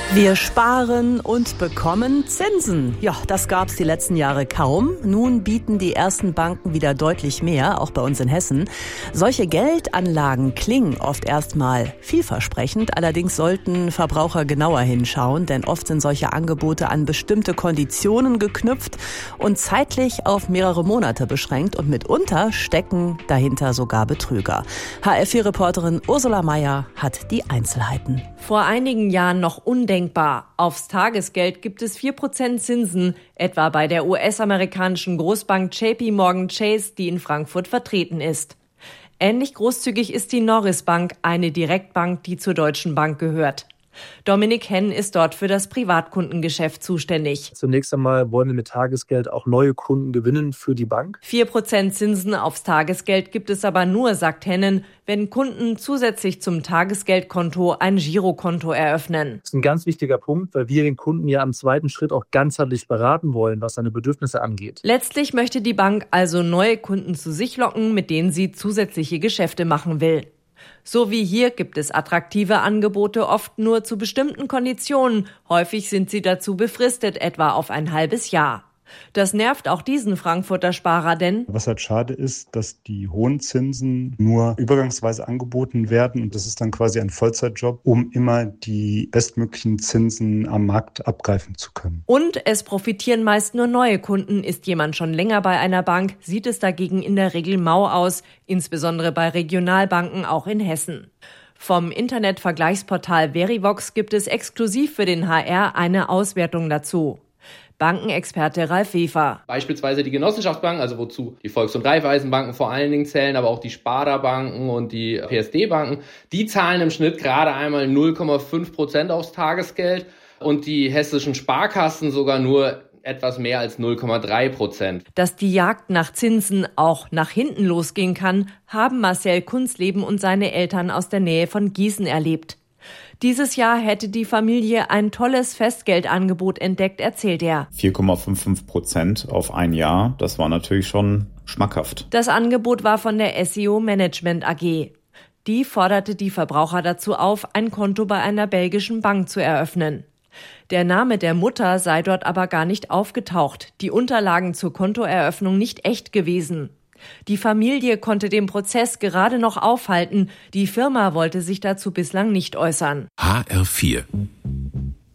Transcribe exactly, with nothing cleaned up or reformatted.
Wir sparen und bekommen Zinsen. Ja, das gab's die letzten Jahre kaum. Nun bieten die ersten Banken wieder deutlich mehr, auch bei uns in Hessen. Solche Geldanlagen klingen oft erstmal vielversprechend. Allerdings sollten Verbraucher genauer hinschauen, denn oft sind solche Angebote an bestimmte Konditionen geknüpft und zeitlich auf mehrere Monate beschränkt. Und mitunter stecken dahinter sogar Betrüger. H R vier Reporterin Ursula Meier hat die Einzelheiten. Vor einigen Jahren noch undenkbar. Aufs Tagesgeld gibt es vier Prozent Zinsen, etwa bei der U S-amerikanischen Großbank J P Morgan Chase, die in Frankfurt vertreten ist. Ähnlich großzügig ist die Norris Bank, eine Direktbank, die zur Deutschen Bank gehört. Dominik Henn ist dort für das Privatkundengeschäft zuständig. Zunächst einmal wollen wir mit Tagesgeld auch neue Kunden gewinnen für die Bank. vier Prozent Zinsen aufs Tagesgeld gibt es aber nur, sagt Hennen, wenn Kunden zusätzlich zum Tagesgeldkonto ein Girokonto eröffnen. Das ist ein ganz wichtiger Punkt, weil wir den Kunden ja am zweiten Schritt auch ganzheitlich beraten wollen, was seine Bedürfnisse angeht. Letztlich möchte die Bank also neue Kunden zu sich locken, mit denen sie zusätzliche Geschäfte machen will. So wie hier gibt es attraktive Angebote oft nur zu bestimmten Konditionen. Häufig sind sie dazu befristet, etwa auf ein halbes Jahr. Das nervt auch diesen Frankfurter Sparer, denn was halt schade ist, dass die hohen Zinsen nur übergangsweise angeboten werden und das ist dann quasi ein Vollzeitjob, um immer die bestmöglichen Zinsen am Markt abgreifen zu können. Und es profitieren meist nur neue Kunden. Ist jemand schon länger bei einer Bank, sieht es dagegen in der Regel mau aus, insbesondere bei Regionalbanken, auch in Hessen. Vom Internetvergleichsportal Verivox gibt es exklusiv für den H R eine Auswertung dazu. Bankenexperte Ralf Wefer. Beispielsweise die Genossenschaftsbanken, also wozu die Volks- und Raiffeisenbanken vor allen Dingen zählen, aber auch die Sparda-Banken und die P S D-Banken, die zahlen im Schnitt gerade einmal null Komma fünf Prozent aufs Tagesgeld und die hessischen Sparkassen sogar nur etwas mehr als null Komma drei Prozent. Dass die Jagd nach Zinsen auch nach hinten losgehen kann, haben Marcel Kunzleben und seine Eltern aus der Nähe von Gießen erlebt. Dieses Jahr hätte die Familie ein tolles Festgeldangebot entdeckt, erzählt er. vier Komma fünfundfünfzig Prozent auf ein Jahr, das war natürlich schon schmackhaft. Das Angebot war von der S E O Management A G. Die forderte die Verbraucher dazu auf, ein Konto bei einer belgischen Bank zu eröffnen. Der Name der Mutter sei dort aber gar nicht aufgetaucht, die Unterlagen zur Kontoeröffnung nicht echt gewesen. Die Familie konnte den Prozess gerade noch aufhalten. Die Firma wollte sich dazu bislang nicht äußern. H R vier